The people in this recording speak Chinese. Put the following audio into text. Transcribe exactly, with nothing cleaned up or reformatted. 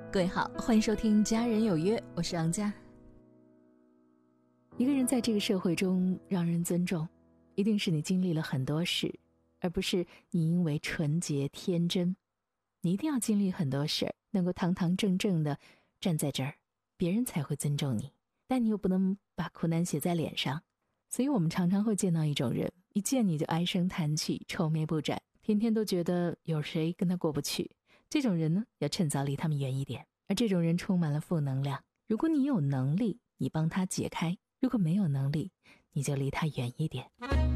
各位好，欢迎收听家人有约，我是杨佳。一个人在这个社会中让人尊重，一定是你经历了很多事，而不是你因为纯洁天真。你一定要经历很多事，能够堂堂正正的站在这儿，别人才会尊重你，但你又不能把苦难写在脸上。所以我们常常会见到一种人，一见你就唉声叹气，愁眉不展，天天都觉得有谁跟他过不去。这种人呢，要趁早离他们远一点。而这种人充满了负能量，如果你有能力，你帮他解开；如果没有能力，你就离他远一点。